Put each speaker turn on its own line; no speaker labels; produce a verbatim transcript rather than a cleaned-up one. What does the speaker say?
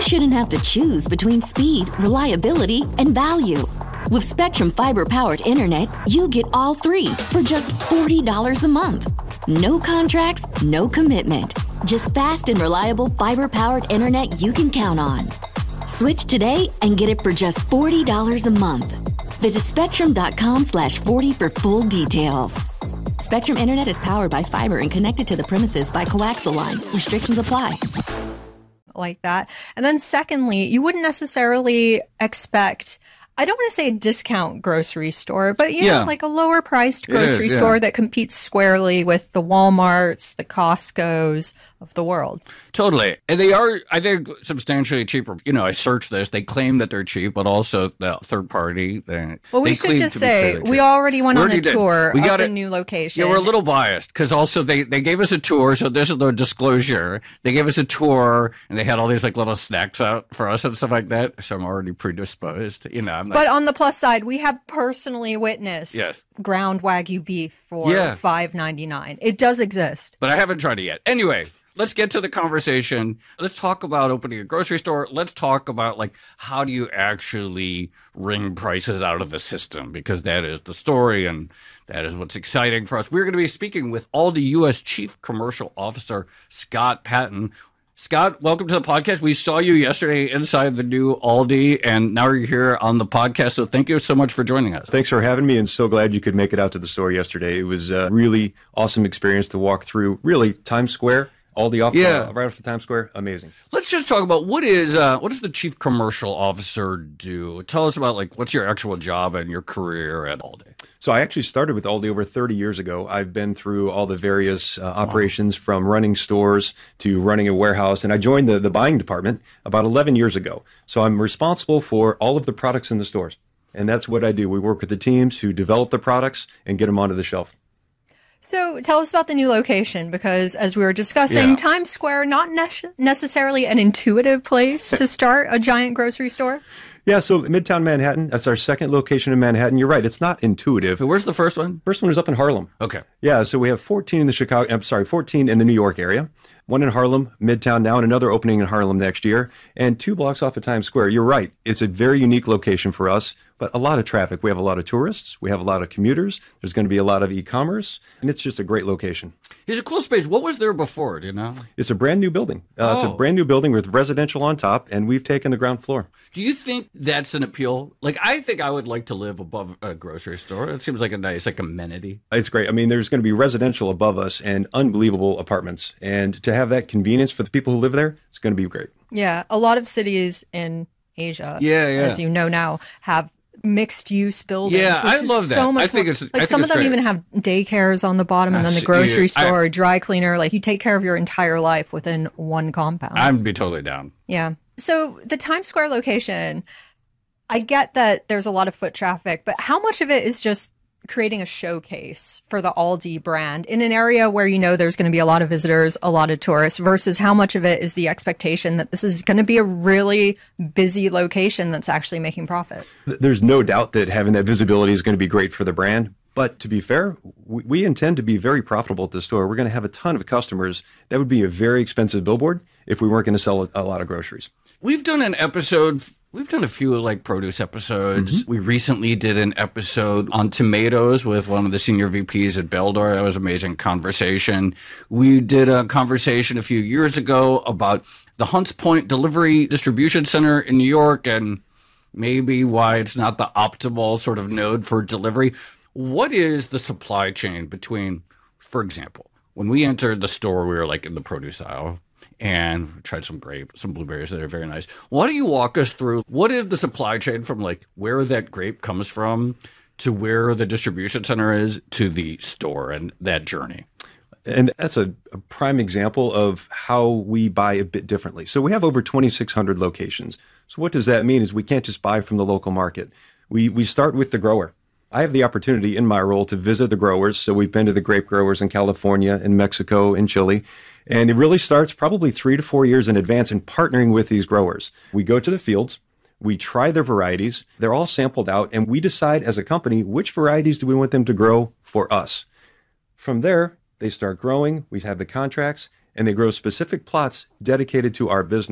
shouldn't have to choose between speed, reliability, and value. With Spectrum Fiber-powered internet, you get all three for just forty dollars a month. No contracts, no commitment. Just fast and reliable fiber-powered internet you can count on. Switch today and get it for just forty dollars a month. Visit spectrum.com slash 40 for full details. Spectrum Internet is powered by fiber and connected to the premises by coaxial lines. Restrictions apply.
Like that. And then secondly, you wouldn't necessarily expect, I don't want to say a discount grocery store, but you
yeah.
know, like a lower priced grocery
is, yeah.
store that competes squarely with the Walmarts, the Costcos of the world.
Totally. And they are, I think, substantially cheaper. You know, I searched this. They claim that they're cheap, but also the third party. They,
well, we
they
should just say, we
cheap.
already went
we
on
already
a
did.
tour
we
of
got
the
it.
new location.
Yeah, we're a little biased because also they, they gave us a tour. So this is the disclosure. They gave us a tour and they had all these like little snacks out for us and stuff like that. So I'm already predisposed. You know, I'm like,
but on the plus side, we have personally witnessed
yes.
ground Wagyu beef for
yeah.
five ninety-nine. It does exist.
But I haven't tried it yet. Anyway. Let's get to the conversation. Let's talk about opening a grocery store. Let's talk about, like, how do you actually wring prices out of the system? Because that is the story, and that is what's exciting for us. We're going to be speaking with Aldi U S Chief Commercial Officer Scott Patton. Scott, welcome to the podcast. We saw you yesterday inside the new Aldi, and now you're here on the podcast. So thank you so much for joining us.
Thanks for having me, and so glad you could make it out to the store yesterday. It was a really awesome experience to walk through, really, Times Square. Aldi off,
yeah.
uh, right off the Times Square, amazing.
Let's just talk about what is uh, what does the chief commercial officer do? Tell us about like what's your actual job and your career at Aldi.
So I actually started with Aldi over thirty years ago. I've been through all the various uh, operations wow. from running stores to running a warehouse, and I joined the, the buying department about eleven years ago. So I'm responsible for all of the products in the stores, and that's what I do. We work with the teams who develop the products and get them onto the shelf.
So tell us about the new location, because as we were discussing,
yeah.
Times Square, not ne- necessarily an intuitive place to start a giant grocery store.
Yeah, so Midtown Manhattan, that's our second location in Manhattan. You're right, it's not intuitive.
So where's the first one?
First one is up in Harlem.
Okay.
Yeah, so we have fourteen in the Chicago, I'm sorry, fourteen in the New York area. One in Harlem, Midtown now, and another opening in Harlem next year, and two blocks off of Times Square. You're right. It's a very unique location for us, but a lot of traffic. We have a lot of tourists. We have a lot of commuters. There's going to be a lot of e-commerce, and it's just a great location.
It's a cool space. What was there before, do you know?
It's a brand new building. Uh,
oh.
It's a brand new building with residential on top, and we've taken the ground floor.
Do you think that's an appeal? Like, I think I would like to live above a grocery store. It seems like a nice, like, amenity.
It's great. I mean, there's going to be residential above us and unbelievable apartments. And to have that convenience for the people who live there, it's going to be great.
Yeah, a lot of cities in Asia,
yeah, yeah.
as you know now, have mixed-use buildings.
Yeah,
which
I
is
love that.
So much
I think
more,
it's
like
I think
some
it's
of them
great.
even have daycares on the bottom, and then the grocery
yeah,
store,
I,
or dry cleaner. Like you take care of your entire life within one compound.
I'd be totally down.
Yeah. So the Times Square location, I get that there's a lot of foot traffic, but how much of it is just creating a showcase for the Aldi brand in an area where you know there's going to be a lot of visitors, a lot of tourists, versus how much of it is the expectation that this is going to be a really busy location that's actually making profit?
There's no doubt that having that visibility is going to be great for the brand. But to be fair, we, we intend to be very profitable at the store. We're going to have a ton of customers. That would be a very expensive billboard if we weren't going to sell a, a lot of groceries.
We've done an episode, we've done a few like produce episodes. Mm-hmm. We recently did an episode on tomatoes with one of the senior V Ps at Beldor. That was an amazing conversation. We did a conversation a few years ago about the Hunts Point Delivery Distribution Center in New York and maybe why it's not the optimal sort of node for delivery. What is the supply chain between, for example, when we entered the store, we were like in the produce aisle. And tried some grape, some blueberries that are very nice. Why don't you walk us through what is the supply chain from like where that grape comes from to where the distribution center is to the store and that journey?
And that's a, a prime example of how we buy a bit differently. So we have over twenty-six hundred locations. So what does that mean is we can't just buy from the local market. We we start with the grower. I have the opportunity in my role to visit the growers. So we've been to the grape growers in California, in Mexico, in Chile. And it really starts probably three to four years in advance in partnering with these growers. We go to the fields, we try their varieties, they're all sampled out, and we decide as a company which varieties do we want them to grow for us. From there, they start growing, we have the contracts, and they grow specific plots dedicated to our business.